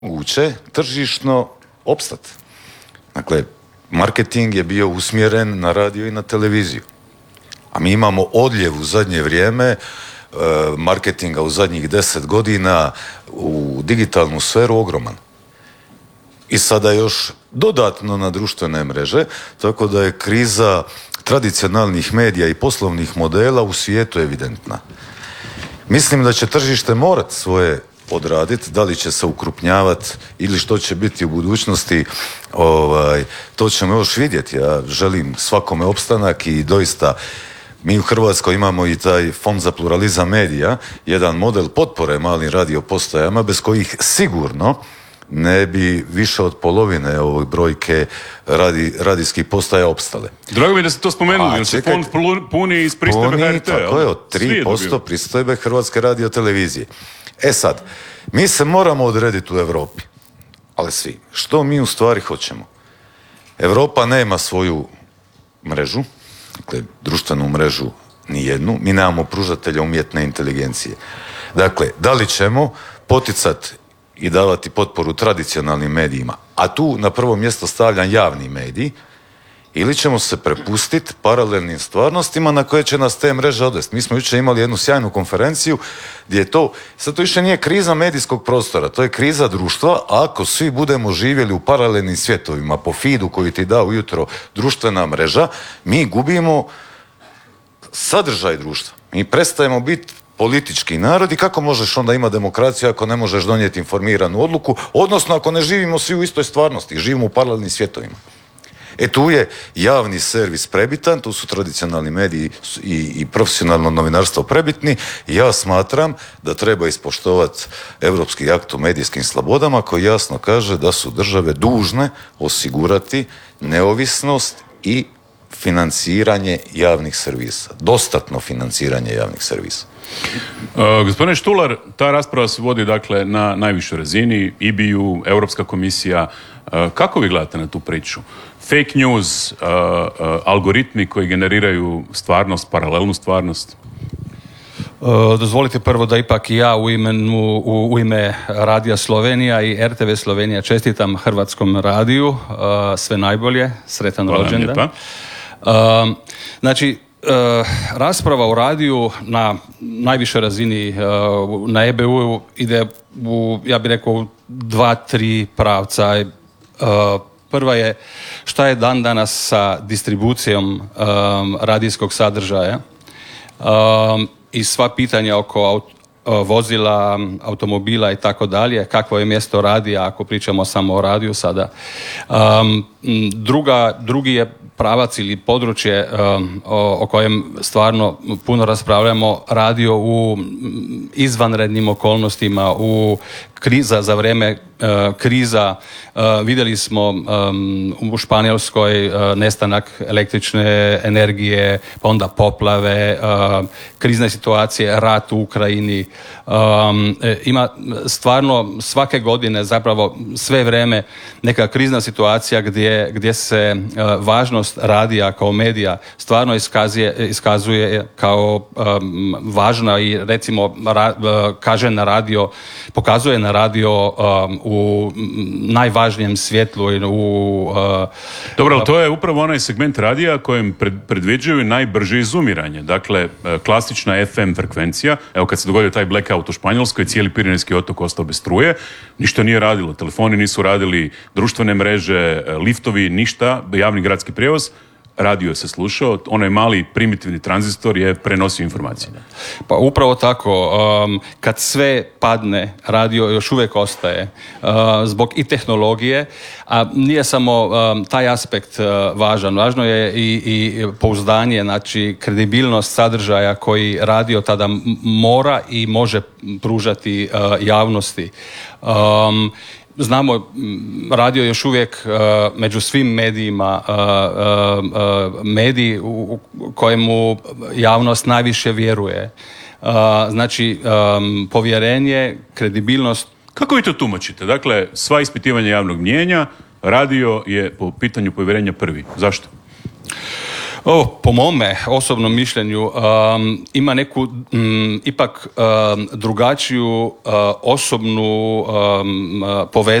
moguće tržišno opstati. Dakle, marketing je bio usmjeren na radio i na televiziju. A mi imamo odljev u zadnje vrijeme marketinga u zadnjih 10 godina u digitalnu sferu ogroman. I sada još dodatno na društvene mreže, tako da je kriza tradicionalnih medija i poslovnih modela u svijetu evidentna. Mislim da će tržište morati svoje odraditi, da li će se ukrupnjavati ili što će biti u budućnosti, to ćemo još vidjeti. Ja želim svakome opstanak i doista mi u Hrvatskoj imamo i taj Fond za pluralizam medija, jedan model potpore malim radio postajama bez kojih sigurno ne bi više od polovine ove brojke radijskih postaja opstale. Drago mi da ste to spomenuli, jer se fond puni iz pristojbe HRT. Tako je, od 3% pristojbe Hrvatske radiotelevizije. Sad, mi se moramo odrediti u Europi, ali svi. Što mi u stvari hoćemo? Europa nema svoju mrežu, dakle, društvenu mrežu nijednu, mi nemamo pružatelja umjetne inteligencije. Dakle, da li ćemo poticati i davati potporu tradicionalnim medijima, a tu na prvo mjesto stavljam javni medij, ili ćemo se prepustiti paralelnim stvarnostima na koje će nas te mreže odvesti. Mi smo jučer imali jednu sjajnu konferenciju gdje je to, sad to više nije kriza medijskog prostora, to je kriza društva, a ako svi budemo živjeli u paralelnim svjetovima po feedu koji ti da ujutro društvena mreža, mi gubimo sadržaj društva. Mi prestajemo biti politički narod i kako možeš onda imati demokraciju ako ne možeš donijeti informiranu odluku, odnosno ako ne živimo svi u istoj stvarnosti, živimo u paralelnim svjetovima. Tu je javni servis prebitan, tu su tradicionalni mediji i profesionalno novinarstvo prebitni. Ja smatram da treba ispoštovati Europski akt o medijskim slobodama koji jasno kaže da su države dužne osigurati neovisnost i financiranje javnih servisa. Dostatno financiranje javnih servisa. Gospodine Štular, ta rasprava se vodi dakle na najvišoj razini, IBU, Europska komisija. Kako vi gledate na tu priču? Fake news, algoritmi koji generiraju stvarnost, paralelnu stvarnost? Dozvolite prvo da ipak i ja u ime Radija Slovenija i RTV Slovenija čestitam Hrvatskom radiju sve najbolje, sretan rođendan. Znači, rasprava u radiju na najvišoj razini na EBU ide u, ja bih rekao, 2-3 pravca. Prva je šta je dan danas sa distribucijom radijskog sadržaja i sva pitanja oko vozila, automobila i tako dalje, kakvo je mjesto radija ako pričamo samo o radiju sada. Drugi je pravac ili područje o kojem stvarno puno raspravljamo, radio u izvanrednim okolnostima, u za vrijeme kriza. Vidjeli smo u Španjolskoj nestanak električne energije, pa onda poplave, krizne situacije, rat u Ukrajini. Ima stvarno svake godine, zapravo sve vrijeme, neka krizna situacija gdje se važnost radija kao medija stvarno iskazuje kao važna i recimo pokazuje na radio u najvažnijem svjetlu. Dobro, ali to je upravo onaj segment radija kojem predviđaju najbrže izumiranje. Dakle, klasična FM frekvencija, evo kad se dogodio taj blackout u Španjolskoj, cijeli Pirinejski otok ostao bez struje, ništa nije radilo, telefoni nisu radili, društvene mreže, liftovi, ništa, javni gradski prijevoz. Radio se slušao, onaj mali primitivni tranzistor je prenosio informacije. Pa upravo tako, kad sve padne, radio još uvijek ostaje zbog i tehnologije, a nije samo taj aspekt važan. Važno je i pouzdanje, znači kredibilnost sadržaja koji radio tada mora i može pružati javnosti. Znamo, radio još uvijek među svim medijima medij u kojemu javnost najviše vjeruje. Znači, povjerenje, kredibilnost. Kako vi to tumačite? Dakle, sva ispitivanja javnog mnijenja, radio je po pitanju povjerenja prvi. Zašto? Po mome osobnom mišljenju ima neku ipak drugačiju osobnu povezanost